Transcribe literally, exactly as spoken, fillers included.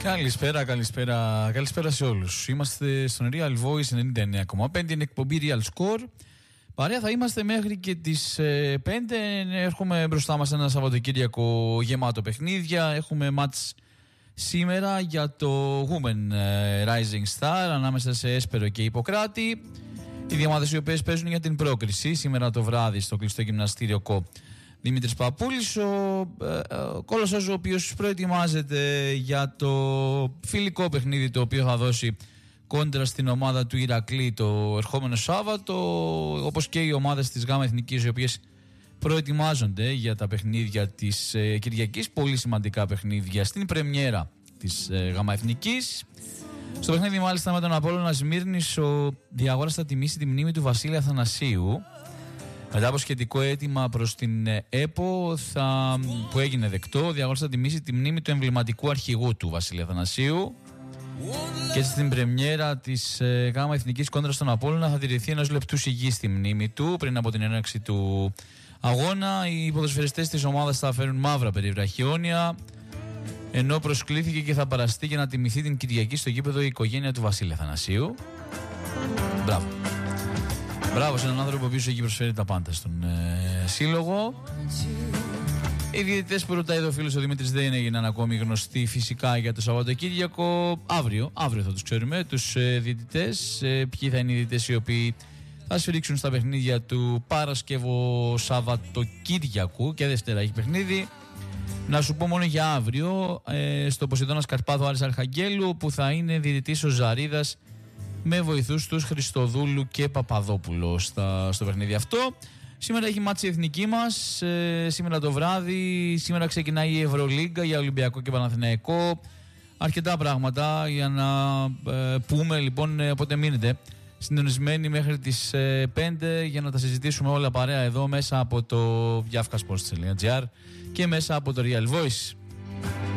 Καλησπέρα, καλησπέρα, καλησπέρα σε όλους. Είμαστε στον Real Voice ενενήντα εννέα κόμμα πέντε, είναι εκπομπή Real Score. Παρέα θα είμαστε μέχρι και τις πέντε. Έχουμε μπροστά μας ένα Σαββατοκύριακο γεμάτο παιχνίδια. Έχουμε μάτς σήμερα για το Women Rising Star ανάμεσα σε Έσπερο και Ιπποκράτη. Οι δύο ομάδες οι οποίες παίζουν για την πρόκριση σήμερα το βράδυ στο κλειστό γυμναστήριο ΚΟ. Δημήτρης Παπούλης, ο, ε, ο Κόλοσσος, ο οποίος προετοιμάζεται για το φιλικό παιχνίδι το οποίο θα δώσει κόντρα στην ομάδα του Ηρακλή το ερχόμενο Σάββατο, όπως και οι ομάδες της ΓΑΜΑ Εθνικής, οι οποίες προετοιμάζονται για τα παιχνίδια της ε, Κυριακής, πολύ σημαντικά παιχνίδια στην πρεμιέρα της ε, ΓΑΜΑ Εθνικής. Στο παιχνίδι μάλιστα με τον Απόλλωνα Σμύρνης, ο Διαγόρας θα τιμήσει τη μνήμη του Βασίλη Αθανασίου. Μετά από σχετικό αίτημα προς την ΕΠΟ θα, που έγινε δεκτό, ο Διαγόρας θα τιμήσει τη μνήμη του εμβληματικού αρχηγού του Βασίλη Αθανασίου. Και έτσι στην πρεμιέρα της ε, ΓΑΜΑ Εθνικής κόντρα στον Απόλλωνα θα τηρηθεί ενός λεπτού σιγή στη μνήμη του πριν από την έναρξη του αγώνα. Οι ποδοσφαιριστές της ομάδας θα φέρουν μαύρα περιβραχιόνια, ενώ προσκλήθηκε και θα παραστεί για να τιμηθεί την Κυριακή στο γήπεδο η οικογένεια του Βασίλη Αθανασίου. Μπράβο. Μπράβο σε έναν άνθρωπο που έχει προσφέρει τα πάντα στον ε, σύλλογο. Οι διαιτητές που ρωτάει εδώ ο φίλος ο Δημήτρης δεν έγιναν ακόμη γνωστοί φυσικά για το Σαββατοκύριακο. Αύριο, αύριο θα τους ξέρουμε τους ε, διαιτητές. Ε, ποιοι θα είναι οι διαιτητές οι οποίοι θα σφυρίξουν στα παιχνίδια του Παρασκευό Σαββατοκύριακου και Δευτέρα έχει παιχνίδι. Να σου πω μόνο για αύριο ε, στο Ποσειδώνας Καρπάθου Άρης Αρχαγγέλου, που θα είναι διαιτητής ο Ζαρίδας με βοηθούς τους Χριστοδούλου και Παπαδόπουλο στα, στο παιχνίδι αυτό. Σήμερα έχει μάτσει η εθνική μας, ε, σήμερα το βράδυ, σήμερα ξεκινάει η Ευρωλίγκα για Ολυμπιακό και Παναθηναϊκό. Αρκετά πράγματα για να ε, πούμε, λοιπόν, ε, οπότε μείνετε συντονισμένοι μέχρι τις ε, πέντε για να τα συζητήσουμε όλα παρέα εδώ μέσα από το viafkasports τελεία gr και μέσα από το Real Voice.